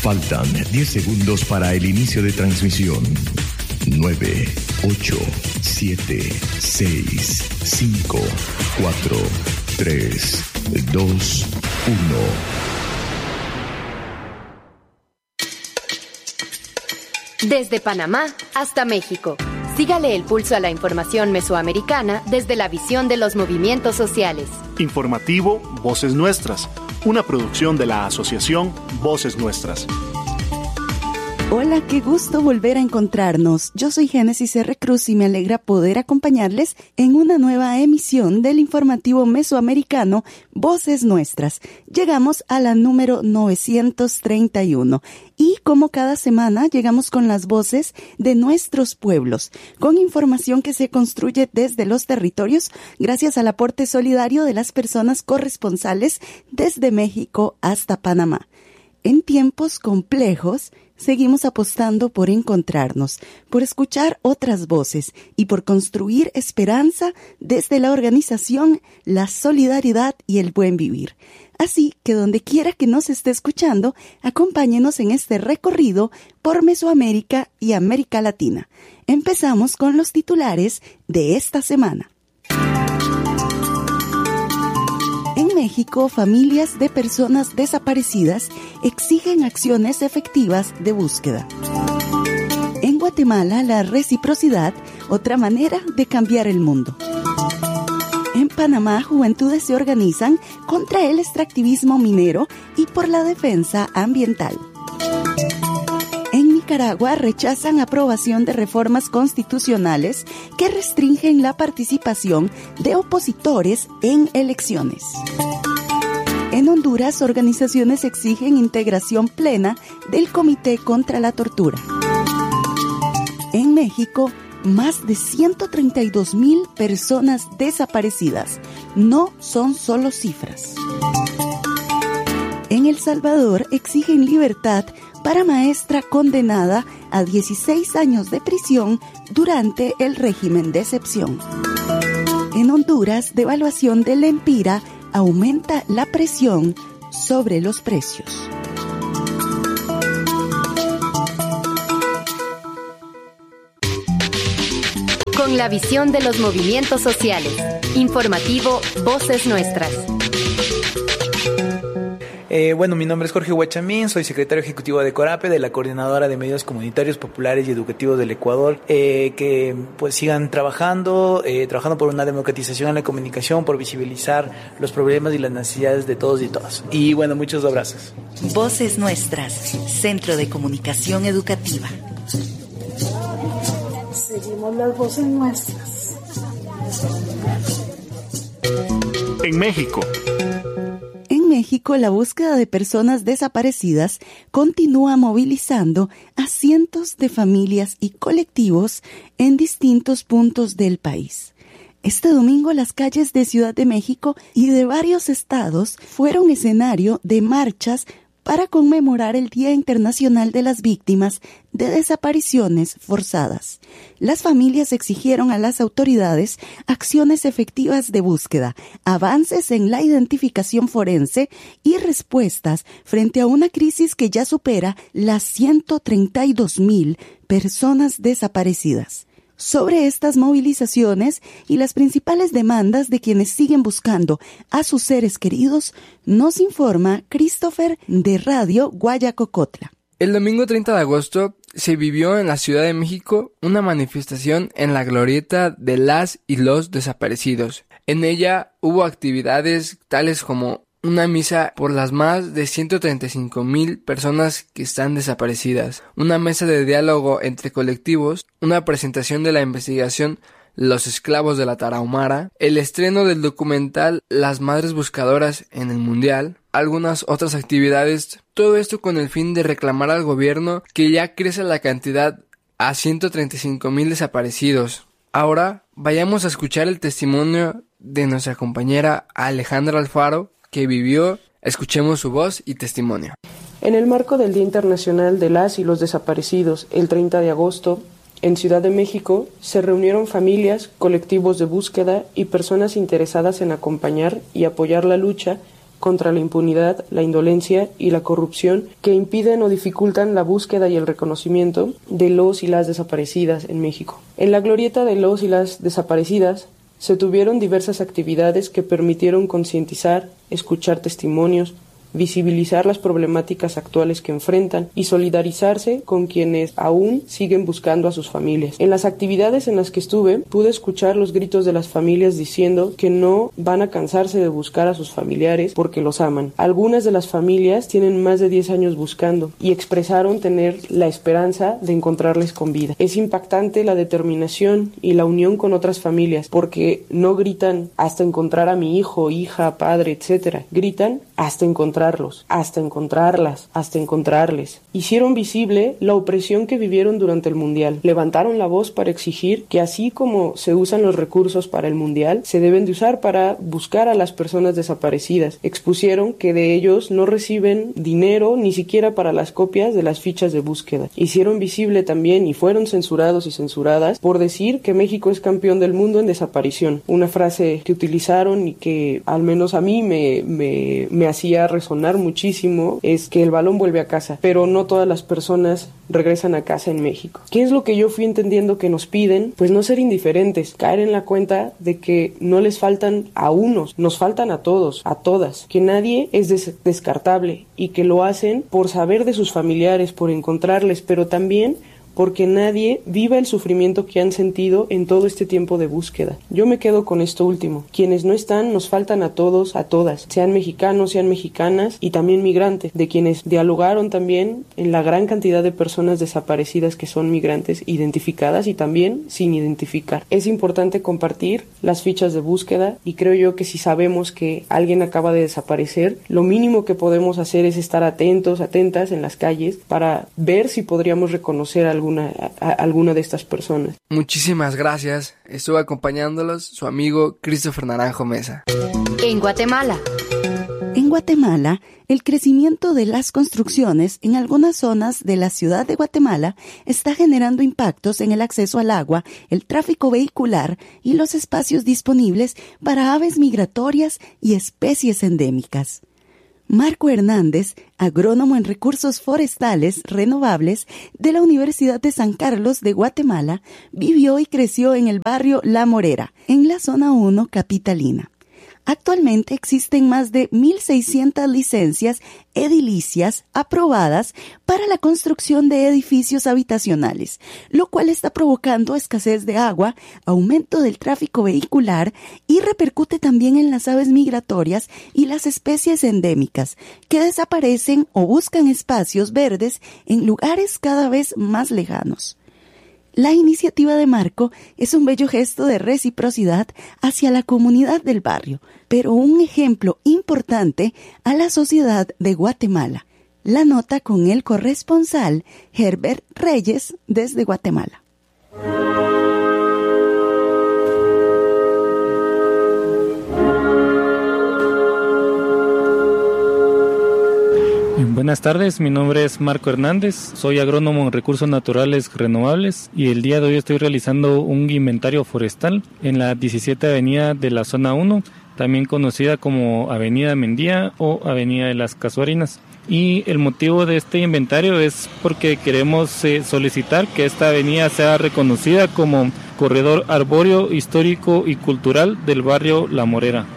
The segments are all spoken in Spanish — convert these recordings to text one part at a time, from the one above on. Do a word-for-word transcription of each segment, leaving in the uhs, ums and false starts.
Faltan diez segundos para el inicio de transmisión. nueve, ocho, siete, seis, cinco, cuatro, tres, dos, uno. Desde Panamá hasta México. Sígale el pulso a la información mesoamericana desde la visión de los movimientos sociales. Informativo Voces Nuestras, una producción de la Asociación Voces Nuestras. Hola, qué gusto volver a encontrarnos. Yo soy Génesis R. Cruz y me alegra poder acompañarles en una nueva emisión del informativo mesoamericano Voces Nuestras. Llegamos a la número novecientos treinta y uno y como cada semana llegamos con las voces de nuestros pueblos, con información que se construye desde los territorios gracias al aporte solidario de las personas corresponsales desde México hasta Panamá. En tiempos complejos, seguimos apostando por encontrarnos, por escuchar otras voces y por construir esperanza desde la organización, la solidaridad y el buen vivir. Así que donde quiera que nos esté escuchando, acompáñenos en este recorrido por Mesoamérica y América Latina. Empezamos con los titulares de esta semana. En México, familias de personas desaparecidas exigen acciones efectivas de búsqueda. En Guatemala, la reciprocidad, otra manera de cambiar el mundo. En Panamá, juventudes se organizan contra el extractivismo minero y por la defensa ambiental. En Nicaragua rechazan aprobación de reformas constitucionales que restringen la participación de opositores en elecciones. En Honduras, organizaciones exigen integración plena del Comité contra la Tortura. En México, más de ciento treinta y dos mil personas desaparecidas. No son solo cifras. En El Salvador exigen libertad para maestra condenada a dieciséis años de prisión durante el régimen de excepción. En Honduras, devaluación del empira aumenta la presión sobre los precios. Con la visión de los movimientos sociales. Informativo Voces Nuestras. Eh, bueno, mi nombre es Jorge Huachamín, soy secretario ejecutivo de CORAPE, de la Coordinadora de Medios Comunitarios Populares y Educativos del Ecuador, eh, que pues sigan trabajando, eh, trabajando por una democratización en la comunicación, por visibilizar los problemas y las necesidades de todos y todas. Y bueno, muchos abrazos. Voces Nuestras, Centro de Comunicación Educativa. Seguimos las voces nuestras. En México. En México, la búsqueda de personas desaparecidas continúa movilizando a cientos de familias y colectivos en distintos puntos del país. Este domingo, las calles de Ciudad de México y de varios estados fueron escenario de marchas para conmemorar el Día Internacional de las Víctimas de Desapariciones Forzadas. Las familias exigieron a las autoridades acciones efectivas de búsqueda, avances en la identificación forense y respuestas frente a una crisis que ya supera las ciento treinta y dos mil personas desaparecidas. Sobre estas movilizaciones y las principales demandas de quienes siguen buscando a sus seres queridos, nos informa Christopher de Radio Guayacocotla. El domingo treinta de agosto se vivió en la Ciudad de México una manifestación en la glorieta de las y los desaparecidos. En ella hubo actividades tales como una misa por las más de ciento treinta y cinco mil personas que están desaparecidas, una mesa de diálogo entre colectivos, una presentación de la investigación Los esclavos de la Tarahumara, el estreno del documental Las madres buscadoras en el Mundial, algunas otras actividades, todo esto con el fin de reclamar al gobierno que ya crece la cantidad a ciento treinta y cinco mil desaparecidos. Ahora vayamos a escuchar el testimonio de nuestra compañera Alejandra Alfaro, que vivió. Escuchemos su voz y testimonio. En el marco del Día Internacional de las y los Desaparecidos, el treinta de agosto, en Ciudad de México, se reunieron familias, colectivos de búsqueda y personas interesadas en acompañar y apoyar la lucha contra la impunidad, la indolencia y la corrupción que impiden o dificultan la búsqueda y el reconocimiento de los y las desaparecidas en México. En la glorieta de los y las desaparecidas se tuvieron diversas actividades que permitieron concientizar, escuchar testimonios, visibilizar las problemáticas actuales que enfrentan y solidarizarse con quienes aún siguen buscando a sus familias. En las actividades en las que estuve, pude escuchar los gritos de las familias diciendo que no van a cansarse de buscar a sus familiares porque los aman. Algunas de las familias tienen más de diez años buscando y expresaron tener la esperanza de encontrarles con vida. Es impactante la determinación y la unión con otras familias porque no gritan hasta encontrar a mi hijo, hija, padre, etcétera. Gritan hasta encontrar hasta encontrarlas, hasta encontrarles. Hicieron visible la opresión que vivieron durante el Mundial. Levantaron la voz para exigir que así como se usan los recursos para el Mundial, se deben de usar para buscar a las personas desaparecidas. Expusieron que de ellos no reciben dinero ni siquiera para las copias de las fichas de búsqueda. Hicieron visible también y fueron censurados y censuradas por decir que México es campeón del mundo en desaparición. Una frase que utilizaron y que al menos a mí me, me, me hacía resonar muchísimo es que el balón vuelve a casa, pero no todas las personas regresan a casa en México. ¿Qué es lo que yo fui entendiendo que nos piden? Pues no ser indiferentes, caer en la cuenta de que no les faltan a unos, nos faltan a todos, a todas, que nadie es des- descartable y que lo hacen por saber de sus familiares, por encontrarles, pero también porque nadie viva el sufrimiento que han sentido en todo este tiempo de búsqueda. Yo me quedo con esto último. Quienes no están nos faltan a todos, a todas, sean mexicanos, sean mexicanas y también migrantes, de quienes dialogaron también en la gran cantidad de personas desaparecidas que son migrantes identificadas y también sin identificar. Es importante compartir las fichas de búsqueda y creo yo que si sabemos que alguien acaba de desaparecer, lo mínimo que podemos hacer es estar atentos, atentas en las calles para ver si podríamos reconocer algo Alguna, a, a alguna de estas personas. Muchísimas gracias. Estuvo acompañándolos su amigo Christopher Naranjo Mesa. En Guatemala. En Guatemala, el crecimiento de las construcciones en algunas zonas de la ciudad de Guatemala está generando impactos en el acceso al agua, el tráfico vehicular y los espacios disponibles para aves migratorias y especies endémicas. Marco Hernández, agrónomo en recursos forestales renovables de la Universidad de San Carlos de Guatemala, vivió y creció en el barrio La Morera, en la zona uno capitalina. Actualmente existen más de mil seiscientas licencias edilicias aprobadas para la construcción de edificios habitacionales, lo cual está provocando escasez de agua, aumento del tráfico vehicular y repercute también en las aves migratorias y las especies endémicas, que desaparecen o buscan espacios verdes en lugares cada vez más lejanos. La iniciativa de Marco es un bello gesto de reciprocidad hacia la comunidad del barrio, pero un ejemplo importante a la sociedad de Guatemala. La nota con el corresponsal Herbert Reyes desde Guatemala. Buenas tardes, mi nombre es Marco Hernández, soy agrónomo en recursos naturales renovables y el día de hoy estoy realizando un inventario forestal en la diecisiete avenida de la zona uno, también conocida como Avenida Mendía o Avenida de las Casuarinas. Y el motivo de este inventario es porque queremos eh, solicitar que esta avenida sea reconocida como corredor arbóreo, histórico y cultural del barrio La Morera.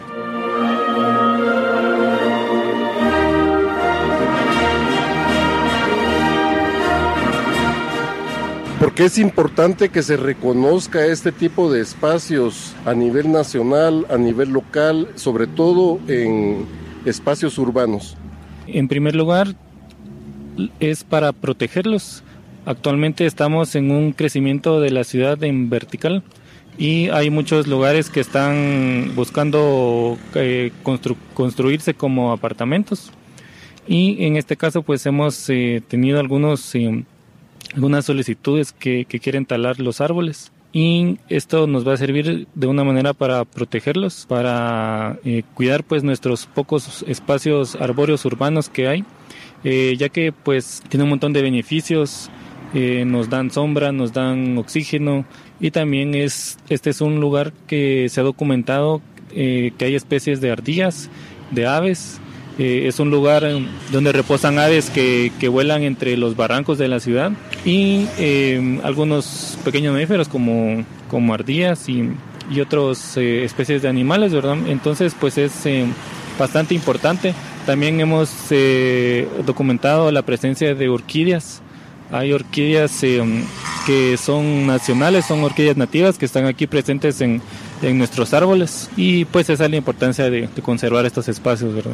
Porque es importante que se reconozca este tipo de espacios a nivel nacional, a nivel local, sobre todo en espacios urbanos. En primer lugar, es para protegerlos. Actualmente estamos en un crecimiento de la ciudad en vertical y hay muchos lugares que están buscando eh, constru- construirse como apartamentos. Y en este caso pues hemos eh, tenido algunos... Eh, algunas solicitudes que, que quieren talar los árboles y esto nos va a servir de una manera para protegerlos, para eh, cuidar pues nuestros pocos espacios arbóreos urbanos que hay, eh, ya que pues tiene un montón de beneficios, eh, nos dan sombra, nos dan oxígeno y también es este es un lugar que se ha documentado eh, que hay especies de ardillas, de aves Eh, es un lugar donde reposan aves que, que vuelan entre los barrancos de la ciudad y eh, algunos pequeños mamíferos como, como ardillas y, y otras eh, especies de animales, ¿verdad? Entonces, pues es eh, bastante importante. También hemos eh, documentado la presencia de orquídeas. Hay orquídeas eh, que son nacionales, son orquídeas nativas que están aquí presentes en, en nuestros árboles y pues esa es la importancia de, de conservar estos espacios, ¿verdad?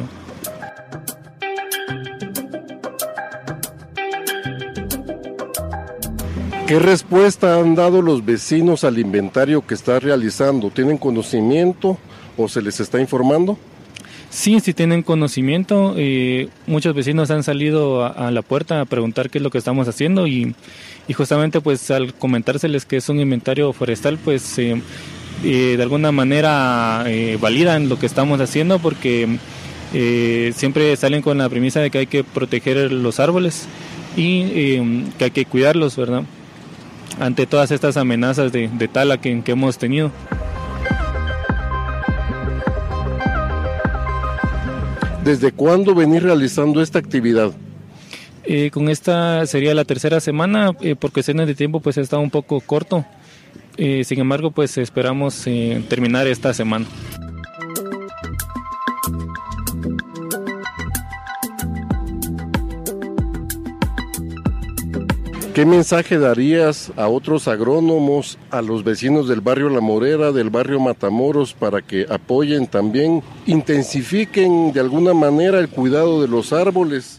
¿Qué respuesta han dado los vecinos al inventario que está realizando? ¿Tienen conocimiento o se les está informando? Sí, sí tienen conocimiento. Eh, muchos vecinos han salido a, a la puerta a preguntar qué es lo que estamos haciendo y, y justamente pues al comentárseles que es un inventario forestal, pues eh, eh, de alguna manera eh, validan lo que estamos haciendo porque eh, siempre salen con la premisa de que hay que proteger los árboles y eh, que hay que cuidarlos, ¿verdad? Ante todas estas amenazas de, de tala que, que hemos tenido. ¿Desde cuándo venir realizando esta actividad? Eh, con esta sería la tercera semana, eh, por cuestiones de tiempo pues está un poco corto. Eh, sin embargo, pues esperamos eh, terminar esta semana. ¿Qué mensaje darías a otros agrónomos, a los vecinos del barrio La Morera, del barrio Matamoros, para que apoyen también, intensifiquen de alguna manera el cuidado de los árboles?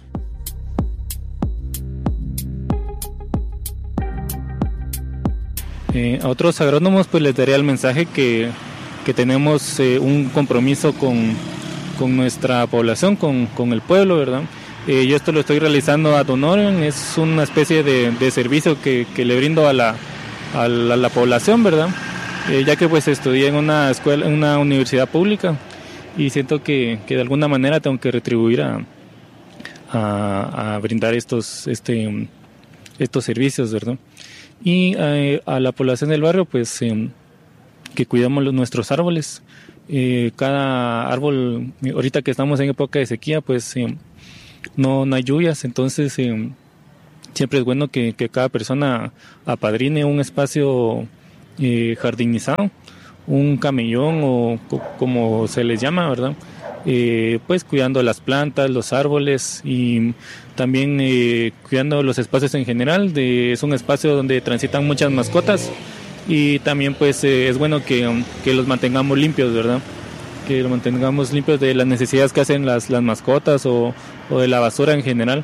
Eh, a otros agrónomos pues les daría el mensaje que, que tenemos eh, un compromiso con, con nuestra población, con, con el pueblo, ¿verdad? Eh, yo esto lo estoy realizando ad honorem, es una especie de, de servicio que, que le brindo a la, a la, a la población, ¿verdad? Eh, ya que pues estudié en una escuela, en una universidad pública y siento que, que de alguna manera tengo que retribuir a, a, a brindar estos, este, estos servicios, ¿verdad? Y eh, a la población del barrio pues eh, que cuidamos los, nuestros árboles. Eh, cada árbol, ahorita que estamos en época de sequía, pues eh, No, no hay lluvias, entonces eh, siempre es bueno que, que cada persona apadrine un espacio eh, jardinizado, un camellón o co- como se les llama, ¿verdad? Eh, pues cuidando las plantas, los árboles y también eh, cuidando los espacios en general. De, es un espacio donde transitan muchas mascotas y también pues eh, es bueno que, que los mantengamos limpios, ¿verdad? Que lo mantengamos limpios de las necesidades que hacen las, las mascotas o, o de la basura en general.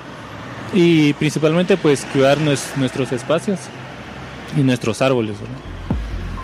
Y principalmente pues cuidar nues, nuestros espacios y nuestros árboles, ¿verdad?